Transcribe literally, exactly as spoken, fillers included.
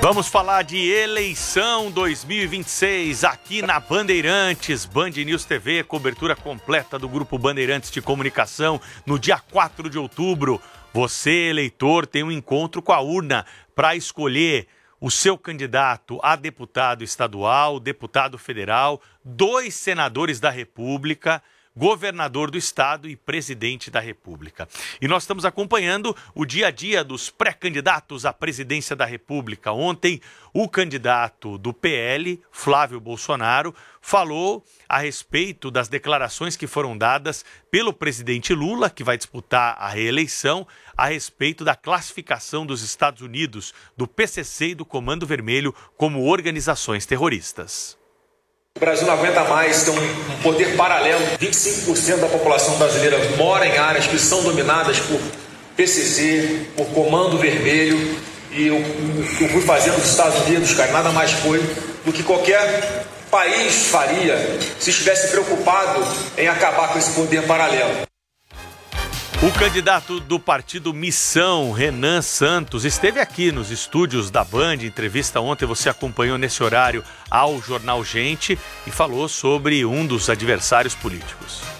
Vamos falar de eleição dois mil e vinte e seis aqui na Bandeirantes, Band News T V, cobertura completa do Grupo Bandeirantes de Comunicação no dia quatro de outubro. Você, eleitor, tem um encontro com a urna para escolher o seu candidato a deputado estadual, deputado federal, dois senadores da República, governador do estado e presidente da República. E nós estamos acompanhando o dia a dia dos pré-candidatos à presidência da República. Ontem, o candidato do P L, Flávio Bolsonaro, falou a respeito das declarações que foram dadas pelo presidente Lula, que vai disputar a reeleição, a respeito da classificação dos Estados Unidos, do P C C e do Comando Vermelho como organizações terroristas. O Brasil não aguenta mais ter um poder paralelo. vinte e cinco por cento da população brasileira mora em áreas que são dominadas por P C C, por Comando Vermelho. E o que eu fui fazer nos Estados Unidos, cara, nada mais foi do que qualquer país faria se estivesse preocupado em acabar com esse poder paralelo. O candidato do partido Missão, Renan Santos, esteve aqui nos estúdios da Band, entrevista ontem, você acompanhou nesse horário ao Jornal Gente e falou sobre um dos adversários políticos.